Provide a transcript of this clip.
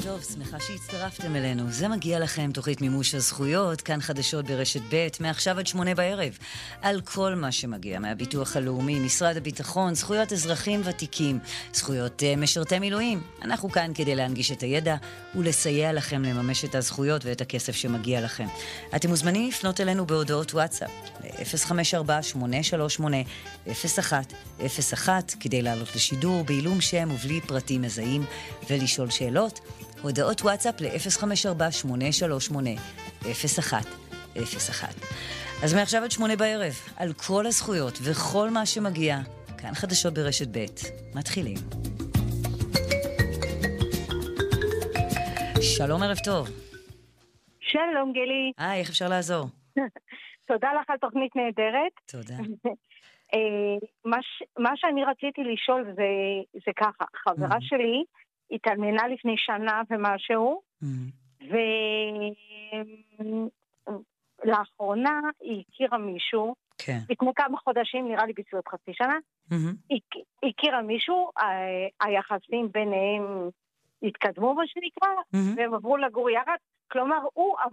טוב, שמחה שהצטרפתם אלינו. זה מגיע לכם תוכנית מימוש הזכויות, כאן חדשות ברשת ב', מעכשיו עד 8 בערב. על כל מה שמגיע מהביטוח הלאומי, משרד הביטחון, זכויות אזרחים ותיקים, זכויות משרתי מילואים. אנחנו כאן כדי להנגיש את הידע ולסייע לכם לממש את הזכויות ואת הכסף שמגיע לכם. אתם מוזמנים לפנות אלינו בהודעות וואטסאפ, ל-054-838-0101, כדי לעלות לשידור בעילום שם ובלי פרטים מזהים ולשאול שאלות. הודעות וואטסאפ ל-054-838-0101. אז מעכשיו עד 8 בערב, על כל הזכויות וכל מה שמגיע, כאן חדשות ברשת ב'. מתחילים. שלום, ערב טוב. שלום גלי. איך אפשר לעזור? תודה לך על תוכנית נהדרת. תודה. מה שאני רציתי לשאול זה ככה, חברה שלי התאלמנה לפני שנה ומשהו, ולאחרונה היא הכירה מישהו, לפני כמה חודשים, נראה לי בסביבות חצי שנה, היא הכירה מישהו, היחסים ביניהם התקדמו מה שנקרא, והם עברו לגור יחד, כלומר הוא